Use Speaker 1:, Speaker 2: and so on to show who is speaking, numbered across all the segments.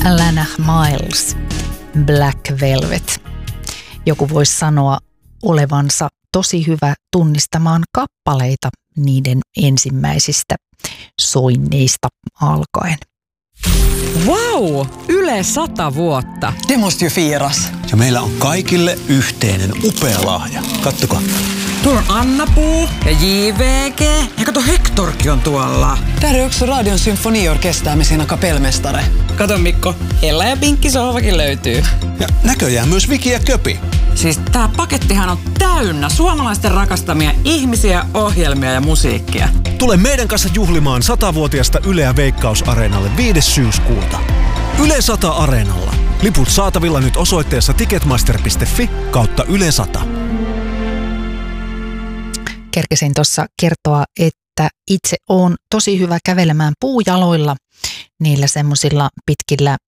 Speaker 1: Alana Miles, Black Velvet. Joku voisi sanoa olevansa tosi hyvä tunnistamaan kappaleita niiden ensimmäisistä soinneista alkaen.
Speaker 2: Wow! Yle 100 vuotta.
Speaker 3: Det måste ju firas.
Speaker 4: Ja meillä on kaikille yhteinen upea lahja. Kattokaa.
Speaker 3: Tuolla on Anna-Puu ja JVG. Ja kato, Hectorkin on tuolla. Täällä on yksi Radion symfoniorkestää med sina kapellmästare. Kato Mikko, Ella ja Pinkki sohvakin löytyy.
Speaker 4: Ja näköjään myös Viki ja Köpi.
Speaker 3: Siis tää pakettihan on täynnä suomalaisten rakastamia ihmisiä, ohjelmia ja musiikkia.
Speaker 5: Tule meidän kanssa juhlimaan 100-vuotiaasta Yleä Veikkaus-areenalle 5. syyskuuta. Yle 100 Areenalla. Liput saatavilla nyt osoitteessa ticketmaster.fi/Yle 100.
Speaker 1: Kerkesin tuossa kertoa, että itse olen tosi hyvä kävelemään puujaloilla, niillä semmoisilla pitkillä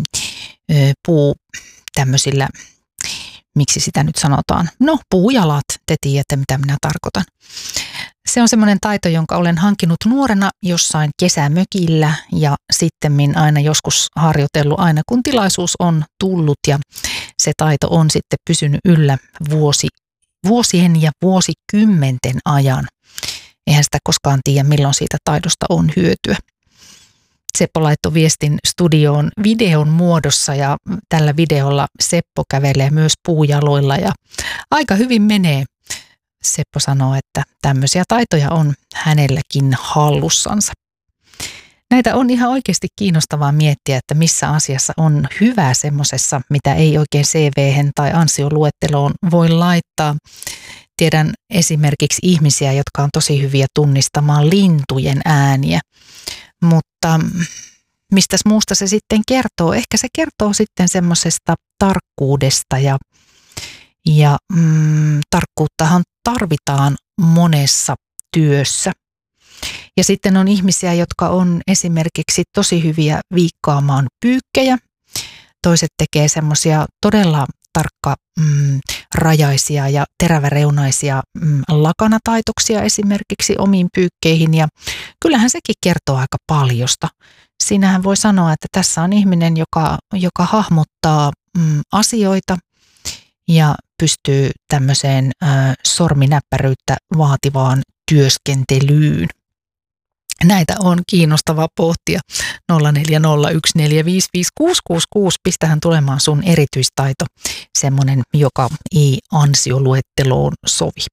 Speaker 1: tämmöisillä, miksi sitä nyt sanotaan, no puujalat, te tiedätte mitä minä tarkoitan. Se on semmoinen taito, jonka olen hankkinut nuorena jossain kesämökillä ja sittemmin aina joskus harjoitellut aina kun tilaisuus on tullut ja se taito on sitten pysynyt yllä vuosien ja vuosikymmenten ajan. Eihän sitä koskaan tiedä, milloin siitä taidosta on hyötyä. Seppo laittoi viestin studioon videon muodossa ja tällä videolla Seppo kävelee myös puujaloilla ja aika hyvin menee. Seppo sanoo, että tämmöisiä taitoja on hänelläkin hallussansa. Näitä on ihan oikeasti kiinnostavaa miettiä, että missä asiassa on hyvää semmosessa, mitä ei oikein CV:hen tai ansioluetteloon voi laittaa. Tiedän esimerkiksi ihmisiä, jotka on tosi hyviä tunnistamaan lintujen ääniä, mutta mistäs muusta se sitten kertoo? Ehkä se kertoo sitten semmosesta tarkkuudesta ja tarkkuuttahan tarvitaan monessa työssä. Ja sitten on ihmisiä, jotka on esimerkiksi tosi hyviä viikkaamaan pyykkejä. Toiset tekee semmoisia todella tarkkarajaisia ja teräväreunaisia lakanataitoksia esimerkiksi omiin pyykkeihin. Ja kyllähän sekin kertoo aika paljosta. Siinähän voi sanoa, että tässä on ihminen, joka hahmottaa asioita ja pystyy tämmöiseen sorminäppäryyttä vaativaan työskentelyyn. Näitä on kiinnostavaa pohtia. 0401455666. Pistähän tulemaan sun erityistaito, semmoinen, joka ei ansioluetteloon sovi.